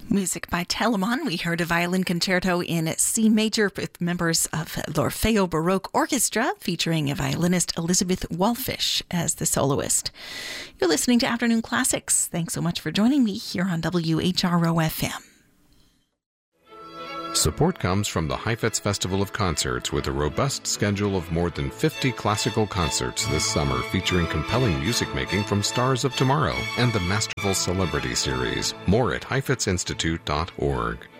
Music by Telemann. We heard a violin concerto in C major with members of l'Orfeo Baroque Orchestra, featuring violinist Elizabeth Wallfisch as the soloist. You're listening to Afternoon Classics. Thanks so much for joining me here on WHRO-FM. Support comes from the Heifetz Festival of Concerts, with a robust schedule of more than 50 classical concerts this summer, featuring compelling music making from stars of tomorrow and the Masterful Celebrity Series. More at heifetzinstitute.org.